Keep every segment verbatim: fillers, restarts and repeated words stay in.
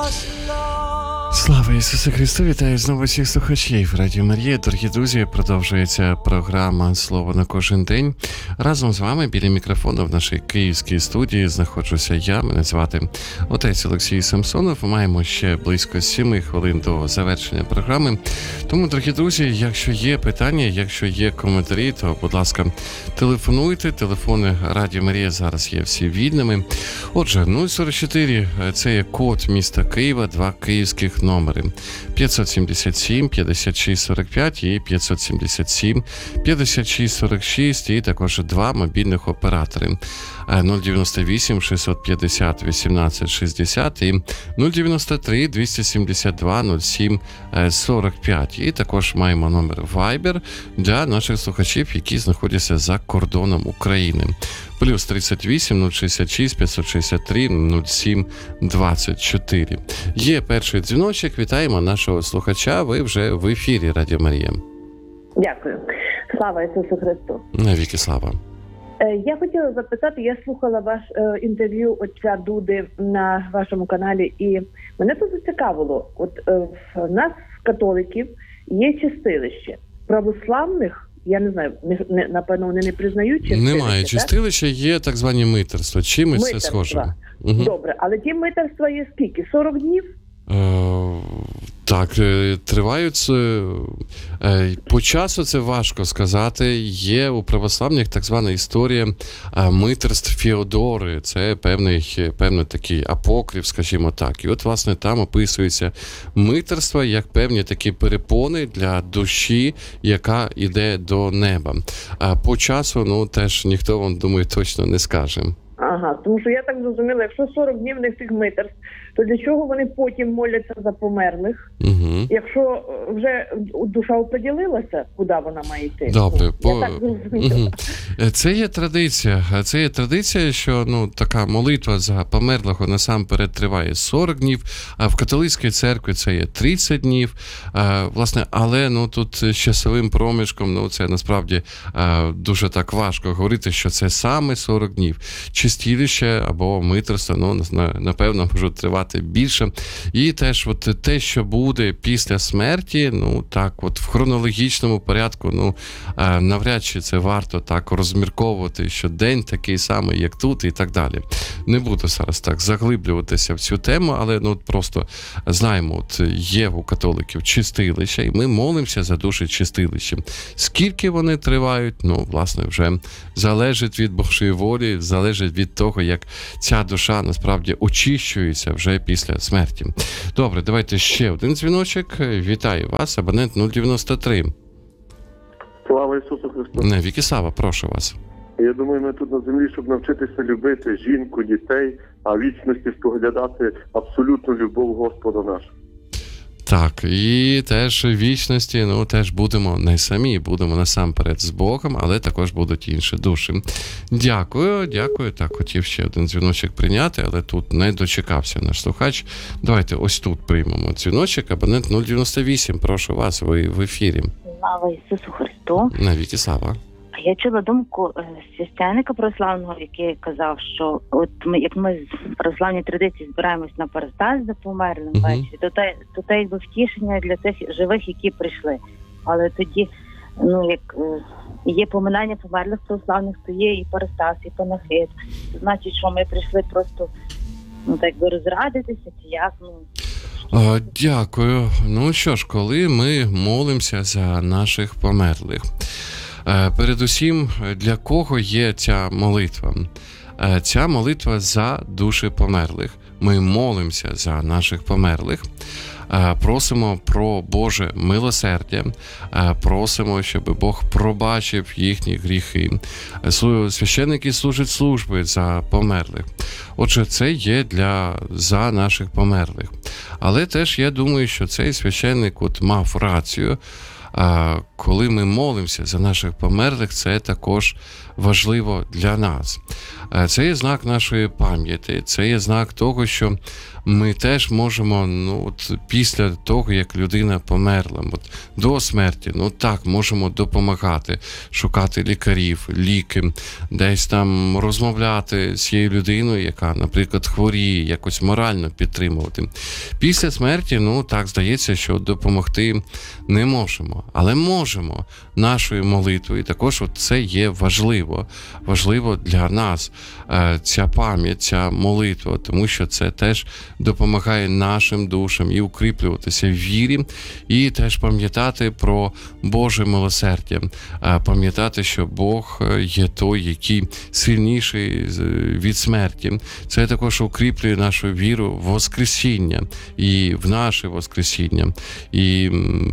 Слава Ісусу Христу! Вітаю знову всіх слухачів Радіо Марія. Дорогі друзі, продовжується програма «Слово на кожен день». Разом з вами біля мікрофону в нашій київській студії знаходжуся я. Мене звати отець Олексій Самсонов. Маємо ще близько сіми хвилин до завершення програми. Тому, дорогі друзі, якщо є питання, якщо є коментарі, то, будь ласка, телефонуйте. Телефони Радіо Марія зараз є всі вільними. Отже, нуль сорок чотири – це є код міста Києва, два київських номери п'ятсот сімдесят сім п'ятдесят шість сорок п'ять і п'ятсот сімдесят сім п'ятдесят шість сорок шість, і також два мобільних оператори нуль дев'яносто вісім шістсот п'ятдесят вісімнадцять шістдесят і нуль дев'яносто три двісті сімдесят два нуль сім сорок п'ять. І також маємо номер Viber для наших слухачів, які знаходяться за кордоном України. Плюс тридцять вісім нуль шістдесят шість п'ятсот шістдесят три нуль сім двадцять чотири. Є перший дзвіночок. Вітаємо нашого слухача. Ви вже в ефірі Радіо Марія. Дякую. Слава Ісусу Христу. Навіки слава. Я хотіла запитати, я слухала ваш е, інтерв'ю отця Дуди на вашому каналі, і мене тут зацікавило. От е, в нас, католиків, є чистилище. Православних, я не знаю, не, не, напевно, вони не признають чистилище. Немає чистилища, є так звані митерства. Чимось це схоже. Угу. Добре, але ті митерства є скільки? сорок днів? Е, так, тривають. По часу це важко сказати. Є у православних так звана історія митерств Феодори. Це певний, певний такий апокриф, скажімо так. І от, власне, там описується митерство як певні такі перепони для душі, яка йде до неба. А по часу, ну, теж ніхто вам, думаю, точно не скаже. Ага, тому що я так зрозуміла, якщо сорок днів в них цих митерств, то для чого вони потім моляться за померлих? Угу. Якщо вже душа оподілилася, куди вона має йти? Добре, ну, по... я так зрозуміла. Угу. Це є традиція. Це є традиція, що ну така молитва за померлого насамперед триває сорок днів, а в католицькій церкві це є тридцять днів. А, власне, але ну тут з часовим проміжком, ну це насправді а, дуже так важко говорити, що це саме сорок днів. Чистилище або митерство, ну, напевно, можуть тривати більше. І теж от те, що буде після смерті, ну, так, от в хронологічному порядку, ну, навряд чи це варто так розмірковувати, що день такий самий, як тут, і так далі. Не буду зараз так заглиблюватися в цю тему, але, ну, просто знаємо, от є у католиків чистилища, і ми молимося за душі чистилища. Скільки вони тривають, ну, власне, вже залежить від Божої волі, залежить від того, як ця душа насправді очищується вже після смерті. Добре, давайте ще один дзвіночок. Вітаю вас, абонент нуль дев'яносто три. Слава Ісусу Христу. Навіки слава, прошу вас. Я думаю, ми тут на землі, щоб навчитися любити жінку, дітей, а в вічності споглядати абсолютну любов Господа нашого. Так, і теж в вічності, ну, теж будемо не самі, будемо насамперед з Богом, але також будуть інші душі. Дякую, дякую. Так, хотів ще один дзвіночок прийняти, але тут не дочекався наш слухач. Давайте ось тут приймемо дзвіночок, абонент нуль дев'яносто вісім, прошу вас, ви в ефірі. Слава Ісусу Христу. Навіки слава. Я чула думку священника православного, який казав, що от ми, як ми з православної традиції збираємось на парастаз за померлим uh-huh. ввечері, то те, то те якби втішення для цих живих, які прийшли. Але тоді, ну, як є поминання померлих православних, то є і парастаз, і панахид. Значить, що ми прийшли просто, ну, так би розрадитися, чи як, ну... О, дякую. Ну що ж, коли ми молимося за наших померлих, передусім, для кого є ця молитва? Ця молитва за душі померлих. Ми молимося за наших померлих, просимо про Боже милосердя, просимо, щоб Бог пробачив їхні гріхи. Священники служать служби за померлих. Отже, це є для за наших померлих. Але теж я думаю, що цей священник от мав рацію, коли ми молимося за наших померлих, це також важливо для нас. Це є знак нашої пам'яті, це є знак того, що ми теж можемо, ну, от після того, як людина померла, от до смерті, ну так, можемо допомагати, шукати лікарів, ліки, десь там розмовляти з цією людиною, яка, наприклад, хворіє, якось морально підтримувати. Після смерті, ну так, здається, що допомогти не можемо, але можемо нашою молитвою. Також от це є важливо, важливо для нас, ця пам'ять, ця молитва, тому що це теж допомагає нашим душам і укріплюватися в вірі, і теж пам'ятати про Боже милосердя, пам'ятати, що Бог є той, який сильніший від смерті. Це також укріплює нашу віру в воскресіння, і в наше воскресіння, і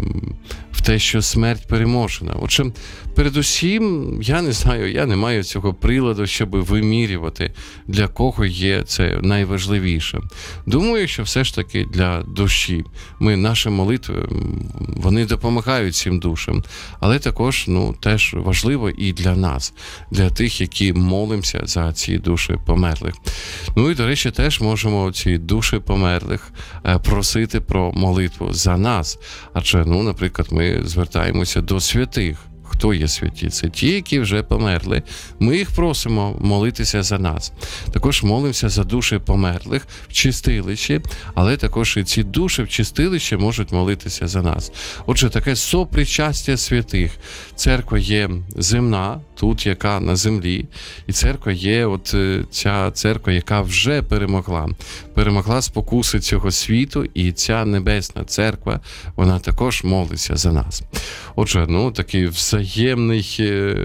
в те, що смерть переможена. Отже, передусім, я не знаю, я не маю цього приладу, щоб вимірювати, для кого є це найважливіше. Думаю, що все ж таки для душі. Ми, наші молитви, вони допомагають цим душам, але також, ну, теж важливо і для нас, для тих, які молимося за ці душі померлих. Ну і, до речі, теж можемо ці душі померлих просити про молитву за нас. Адже, ну, наприклад, ми звертаємося до святих. Хто є святі? Це ті, які вже померли. Ми їх просимо молитися за нас. Також молимося за душі померлих в чистилищі, але також і ці душі в чистилищі можуть молитися за нас. Отже, таке сопричастя святих. Церква є земна, тут, яка на землі, і церква є, от ця церква, яка вже перемогла. Перемогла спокуси цього світу, і ця небесна церква, вона також молиться за нас. Отже, ну, такий взаємний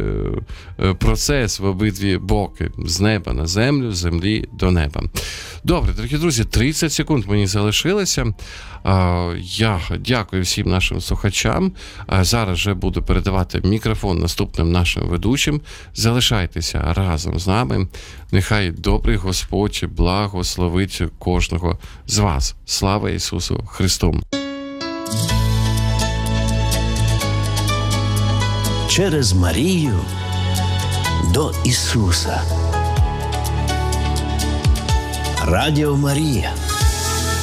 процес в обидві боки. З неба на землю, з землі до неба. Добре, дорогі друзі, тридцять секунд мені залишилося. Я дякую всім нашим слухачам. Зараз вже буду передавати мікрофон наступним нашим ведучим. Залишайтеся разом з нами. Нехай добрий Господь благословить кожного з вас. Слава Ісусу Христу! Через Марію до Ісуса. Радіо Марія.